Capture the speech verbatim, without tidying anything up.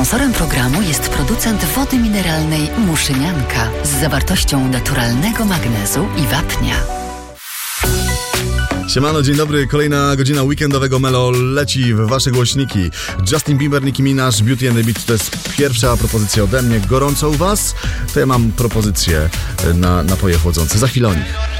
Sponsorem programu jest producent wody mineralnej Muszynianka z zawartością naturalnego magnezu i wapnia. Siemano, dzień dobry. Kolejna godzina weekendowego Melo leci w wasze głośniki. Justin Bieber, Nicki Minaj, Beauty and the Beat to jest pierwsza propozycja ode mnie. Gorąco u was? To ja mam propozycję na napoje chłodzące. Za chwilę o nich.